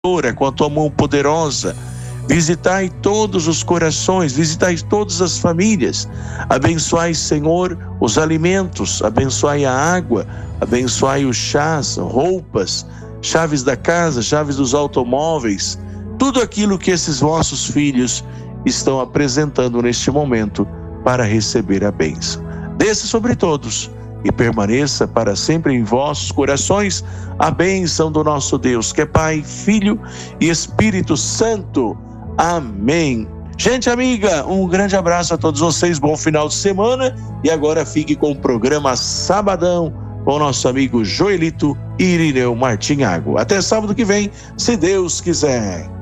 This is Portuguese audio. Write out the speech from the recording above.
com a tua mão poderosa. Visitai todos os corações, visitai todas as famílias. Abençoai, Senhor, os alimentos, abençoai a água, abençoai os chás, roupas, chaves da casa, chaves dos automóveis, tudo aquilo que esses vossos filhos estão apresentando neste momento para receber a bênção. Desça sobre todos e permaneça para sempre em vossos corações a bênção do nosso Deus, que é Pai, Filho e Espírito Santo. Amém. Gente amiga, um grande abraço a todos vocês, bom final de semana, e agora fique com o programa Sabadão com o nosso amigo Joelito e Irineu Martinhago. Até sábado que vem, se Deus quiser.